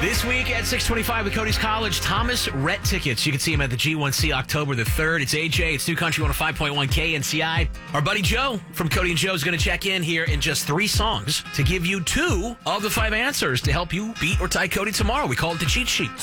This week at 625 with Cody's College, Thomas Rhett tickets. You can see him at the G1C October the 3rd. It's AJ. It's New Country 105.1 KNCI. Our buddy Joe from Cody and Joe is going to check in here in just 3 songs to give you 2 of the 5 answers to help you beat or tie Cody tomorrow. We call it the cheat sheet.